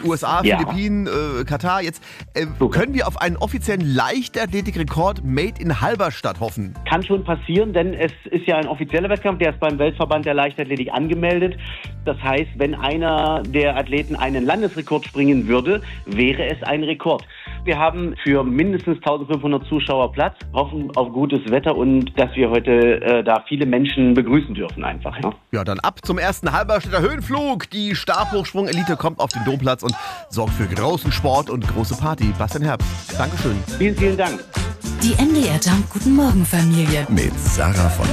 USA, Ja. Philippinen, Katar. Jetzt können wir auf einen offiziellen Leichtathletikrekord Made in Halberstadt hoffen. Kann schon passieren, denn es ist ja ein offizieller Wettkampf, der ist beim Weltverband der Leichtathletik angemeldet. Das heißt, wenn einer der Athleten einen Landesrekord springen würde, wäre es ein Rekord. Wir haben für mindestens 1500 Zuschauer Platz, hoffen auf gutes Wetter und dass wir heute da viele Menschen begrüßen dürfen einfach. Ja, Ja, dann ab zum ersten Halberstädter Höhenflug. Die Stabhochsprung-Elite kommt auf den Domplatz und sorgt für großen Sport und große Party. Bastian Herbst, Dankeschön. vielen, vielen Dank. Die NDR Jump Guten Morgen Familie. Mit Sarah von